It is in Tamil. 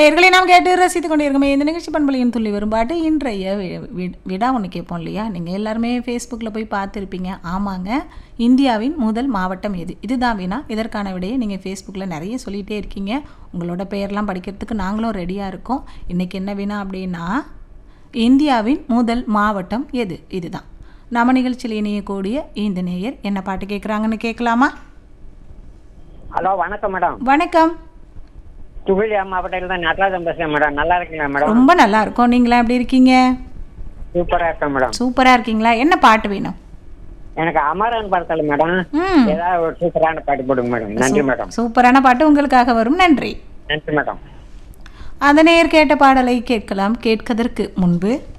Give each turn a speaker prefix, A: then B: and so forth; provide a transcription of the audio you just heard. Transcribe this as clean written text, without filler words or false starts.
A: நேயர்களை நாம் கேட்டு ரசித்துக் கொண்டிருக்கோமே இந்த நிகழ்ச்சி பண்பலையின் துள்ளி வரும் பாட்டு இன்றைய விடா ஒன்று கேட்போம் இல்லையா? நீங்கள் எல்லாருமே ஃபேஸ்புக்கில் போய் பார்த்துருப்பீங்க. ஆமாங்க, இந்தியாவின் முதல் மாவட்டம் எது? இதுதான் வினா. இதற்கான விடையை நீங்கள் ஃபேஸ்புக்கில் நிறைய சொல்லிகிட்டே இருக்கீங்க. உங்களோட பெயர்லாம் படிக்கிறதுக்கு நாங்களும் ரெடியாக இருக்கோம். இன்றைக்கி என்ன வினா அப்படின்னா, இந்தியாவின் முதல் மாவட்டம் எது? இதுதான் நம்ம நிகழ்ச்சியில் இணையக்கூடிய இந்த நேயர் என்ன பாட்டு கேட்குறாங்கன்னு கேட்கலாமா?
B: ஹலோ, வணக்கம் மேடம்.
A: வணக்கம்.
B: துகிலியா மாவட்டத்தில் தான் நடராஜன் பேசுறேன் மேடம். நல்லா இருக்கீங்களா மேடம்?
A: ரொம்ப நல்லா இருக்கும். நீங்களா எப்படி இருக்கீங்க?
B: சூப்பரா இருக்கேன் மேடம்.
A: சூப்பரா இருக்கீங்களா? என்ன பாட்டு வேணும்?
B: எனக்கு அமரன் படத்துல மேடம் ஏதாவது ஒரு சூப்பரான பாட்டு போடுங்க மேடம். நன்றி மேடம்.
A: சூப்பரான பாட்டு உங்களுக்காக வரும். நன்றி.
B: நன்றி மேடம்.
A: அந்த நேயர் கேட்ட பாடலை கேட்கலாம். கேட்கதற்கு முன்பு